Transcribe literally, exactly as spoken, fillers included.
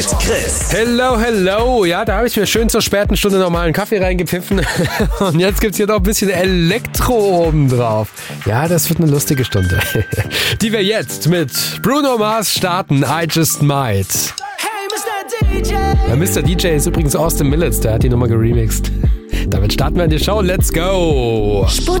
Chris. Hello, hello. Ja, da habe ich mir schön zur späten Stunde nochmal einen Kaffee reingepfiffen. Und jetzt gibt's hier noch ein bisschen Elektro oben drauf. Ja, das wird eine lustige Stunde. Die wir jetzt mit Bruno Mars starten. I Just Might. Hey, Mister D J. Ja, Mister D J ist übrigens Austin Millets, der hat die Nummer geremixed. Damit starten wir in die Show. Let's go. Sport